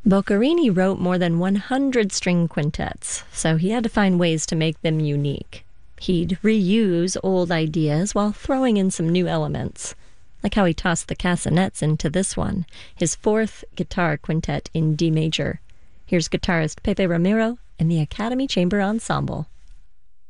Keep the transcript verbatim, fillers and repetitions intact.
Boccherini wrote more than one hundred string quintets, so he had to find ways to make them unique. He'd reuse old ideas while throwing in some new elements, like how he tossed the castanets into this one, his fourth guitar quintet in D major. Here's guitarist Pepe Ramiro and the Academy Chamber Ensemble.